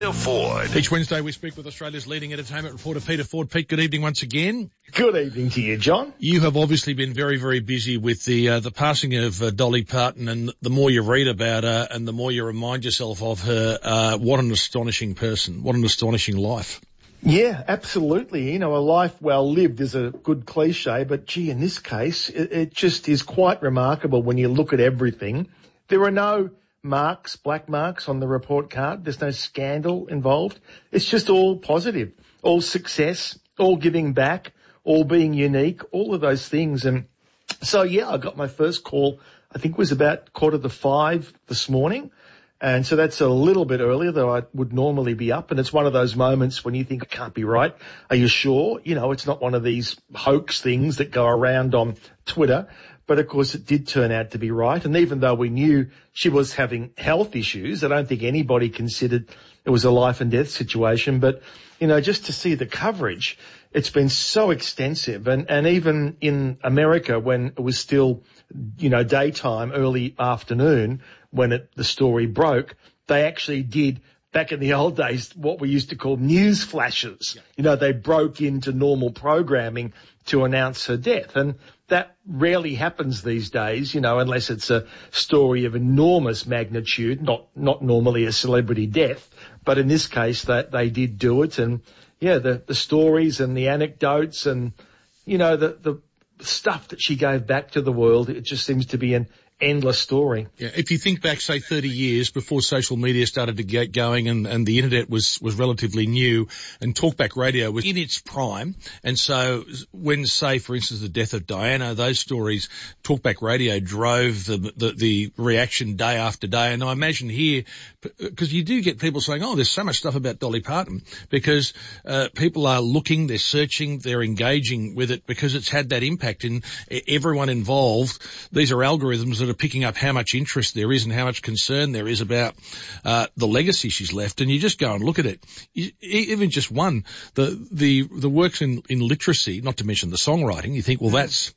Ford. Each Wednesday we speak with Australia's leading entertainment reporter, Peter Ford. Pete, good evening once again. Good evening to you, John. You have obviously been very, very busy with the passing of Dolly Parton, and the more you read about her and the more you remind yourself of her, what an astonishing person, what an astonishing life. Yeah, absolutely. You know, a life well lived is a good cliche, but gee, in this case, it just is quite remarkable when you look at everything. There are no marks, black marks on the report card. There's no scandal involved. It's just all positive, all success, all giving back, all being unique, all of those things. And so, yeah, I got my first call, I think it was about 4:45 this morning. And so that's a little bit earlier than I would normally be up. And it's one of those moments when you think, it can't be right. Are you sure? You know, it's not one of these hoax things that go around on Twitter. But of course it did turn out to be right. And even though we knew she was having health issues, I don't think anybody considered it was a life and death situation. But, you know, just to see the coverage, it's been so extensive. And even in America, when it was still, you know, daytime, early afternoon, when the story broke, they actually did, back in the old days, what we used to call news flashes. Yeah. You know, they broke into normal programming to announce her death. And that rarely happens these days, you know, unless it's a story of enormous magnitude, not normally a celebrity death. But in this case, they did do it. And yeah, the stories and the anecdotes and, you know, the stuff that she gave back to the world, it just seems to be an endless story. Yeah, if you think back, say, 30 years before social media started to get going and the internet was relatively new and talkback radio was in its prime. And so when, say, for instance, the death of Diana, those stories, talkback radio drove the reaction day after day. And I imagine here, because you do get people saying, oh, there's so much stuff about Dolly Parton, because people are looking, they're searching, they're engaging with it because it's had that impact in everyone involved. These are algorithms that are picking up how much interest there is and how much concern there is about the legacy she's left. And you just go and look at it. Even just one, the works in literacy, not to mention the songwriting, you think, well,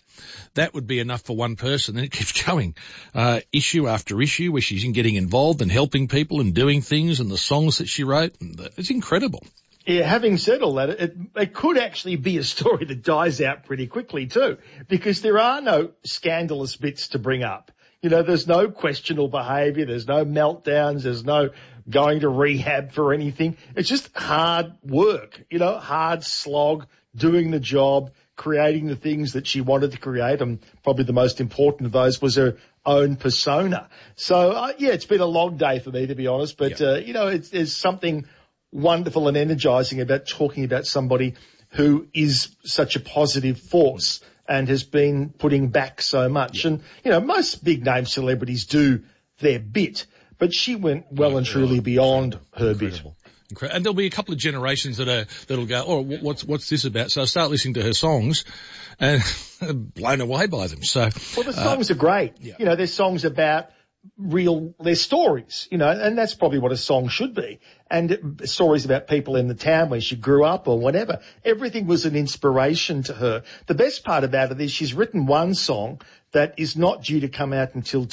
that would be enough for one person. Then it keeps going, issue after issue, where she's getting involved and helping people and doing things, and the songs that she wrote. It's incredible. Yeah, having said all that, it could actually be a story that dies out pretty quickly too, because there are no scandalous bits to bring up. You know, there's no questionable behaviour, there's no meltdowns, there's no going to rehab for anything. It's just hard work, you know, hard slog, doing the job, creating the things that she wanted to create, and probably the most important of those was her own persona. So, yeah, it's been a long day for me, to be honest, but, you know, there's something wonderful and energising about talking about somebody who is such a positive force and has been putting back so much. Yeah. And, you know, most big-name celebrities do their bit, but she went well and truly beyond her bit. Incredible. And there'll be a couple of generations that'll go, oh, what's this about? So I start listening to her songs and blown away by them. So, well, the songs are great. Yeah. You know, they're songs about they're stories, you know, and that's probably what a song should be. And stories about people in the town where she grew up or whatever. Everything was an inspiration to her. The best part about it is she's written one song that is not due to come out until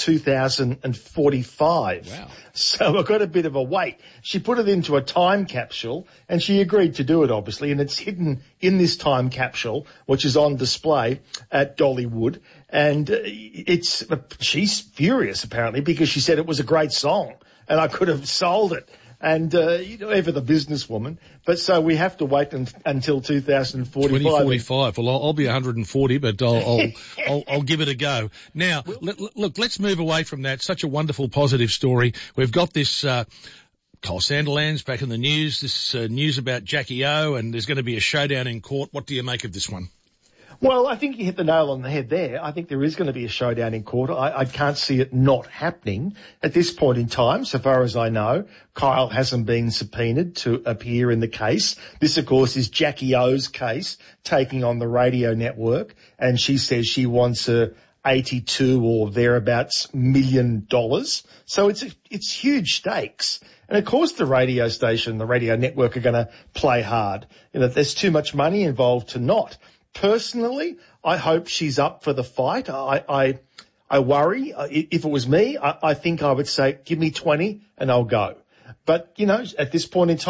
2045. Wow. So I've got a bit of a wait. She put it into a time capsule and she agreed to do it, obviously, and it's hidden in this time capsule, which is on display at Dollywood. And she's furious, apparently, because she said it was a great song and I could have sold it. And, you know, ever the businesswoman. But so we have to wait until 2045. 2045. Well, I'll be 140, but I'll give it a go. Now, look, let's move away from that. Such a wonderful, positive story. We've got this, Kyle Sandilands back in the news, this news about Jackie O, and there's going to be a showdown in court. What do you make of this one? Well, I think you hit the nail on the head there. I think there is going to be a showdown in court. I can't see it not happening at this point in time. So far as I know, Kyle hasn't been subpoenaed to appear in the case. This, of course, is Jackie O's case taking on the radio network. And she says she wants a 82 or thereabouts $1 million. So it's huge stakes. And of course the radio station, the radio network are going to play hard. You know, there's too much money involved to not. Personally, I hope she's up for the fight. I worry. If it was me, I think I would say, give me 20 and I'll go. But, at this point in time,